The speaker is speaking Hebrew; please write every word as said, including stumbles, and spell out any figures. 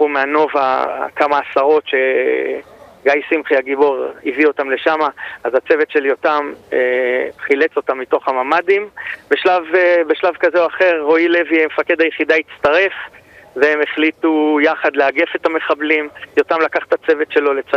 לקחו מהנובה כמה עשרות שגיא שמחי הגיבור הביא אותם לשם, אז הצוות של יותם אה, חילץ אותם מתוך הממדים. בשלב, אה, בשלב כזה או אחר רועי לוי, מפקד היחידה, הצטרף, והם החליטו יחד לאגף את המחבלים. יותם לקח את הצוות שלו לצד